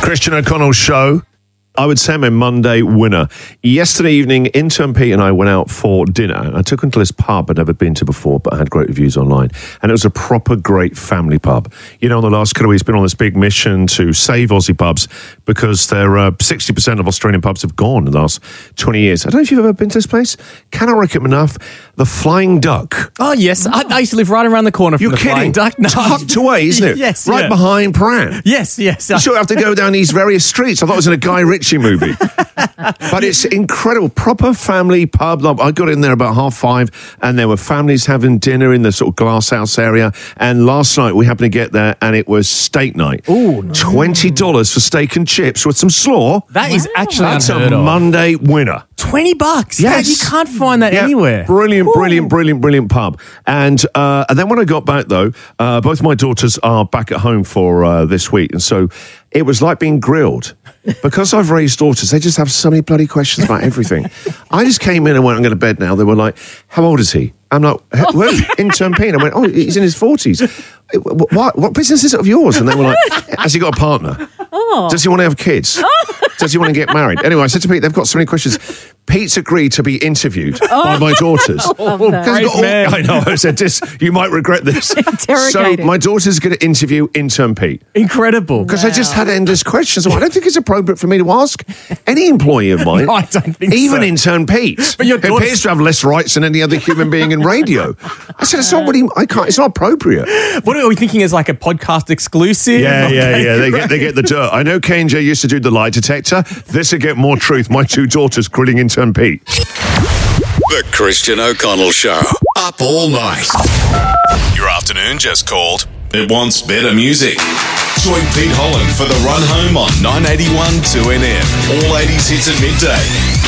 Christian O'Connell Show. I would say I'm a Monday winner. Yesterday evening, intern Pete and I went out for dinner. I took him to this pub I'd never been to before, but I had great reviews online. And it was a proper great family pub. You know, in the last couple of weeks, been on this big mission to save Aussie pubs because they're 60% of Australian pubs have gone in the last 20 years. I don't know if you've ever been to this place. Cannot recommend enough. The Flying Duck. Oh, yes. I used to live right around the corner from the Flying Duck. No. Tucked away, isn't it? Yes. Right behind Pran. Yes. You sort of have to go down these various streets. I thought it was in a Guy Ritchie movie. But it's incredible. Proper family pub. I got in there about 5:30 and there were families having dinner in the sort of glass house area. And last night we happened to get there and it was steak night. Ooh, no. $20 for steak and chips with some slaw. That is actually That's unheard a of. Monday winner. $20? Yes. You can't find that anywhere. Brilliant pub. And then when I got back, though, both my daughters are back at home for this week. And so it was like being grilled. Because I've raised daughters, they just have so many bloody questions about everything. I just came in and went, I'm going to bed now. They were like, how old is he? I'm like, where's intern Pete? I went, oh, he's in his 40s. What business is it of yours? And they were like, has he got a partner? Oh. Does he want to have kids? Does he want to get married? Anyway, I said to Pete, they've got so many questions. Pete's agreed to be interviewed by my daughters. I know. I said this. You might regret this. So my daughter's going to interview intern Pete. Incredible. Because I just had endless questions. I don't think it's appropriate for me to ask any employee of mine. No, I don't think even so. intern Pete, but who appears to have less rights than any other human being in radio. I said, it's not what I can't. It's not appropriate. What are we thinking is like a podcast exclusive? Yeah. They get the dirt. I know K&J used to do the lie detector. This will get more truth. My two daughters grilling intern Pete. The Christian O'Connell Show. Up all night. Your afternoon just called. It wants better music. Join Pete Holland for the run home on 981 2NM. All 80s hits at midday.